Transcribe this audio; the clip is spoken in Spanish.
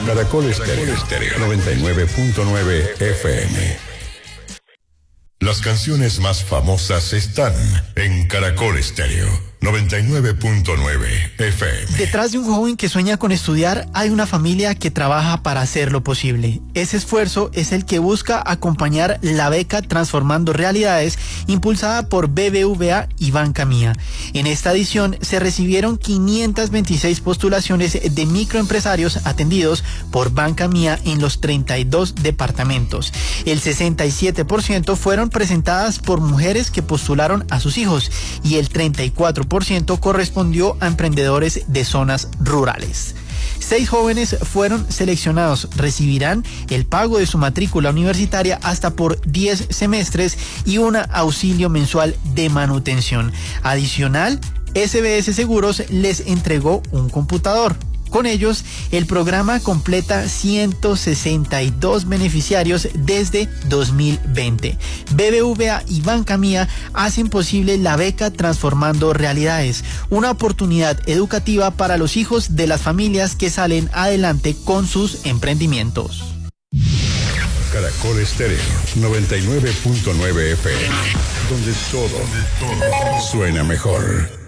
Caracol Estéreo 99.9 FM. Las canciones más famosas están en Caracol Estéreo 99.9 FM. Detrás de un joven que sueña con estudiar, hay una familia que trabaja para hacerlo posible. Ese esfuerzo es el que busca acompañar la beca Transformando Realidades, impulsada por BBVA y Banca Mía. En esta edición se recibieron 526 postulaciones de microempresarios atendidos por Banca Mía en los 32 departamentos. El 67% fueron presentadas por mujeres que postularon a sus hijos y el 34% correspondió a emprendedores de zonas rurales. 6 jóvenes fueron seleccionados, recibirán el pago de su matrícula universitaria hasta por 10 semestres y un auxilio mensual de manutención. Adicional, SBS Seguros les entregó un computador. Con ellos, el programa completa 162 beneficiarios desde 2020. BBVA y Banca Mía hacen posible la beca Transformando Realidades, una oportunidad educativa para los hijos de las familias que salen adelante con sus emprendimientos. Caracol Estéreo 99.9 FM, donde todo suena mejor.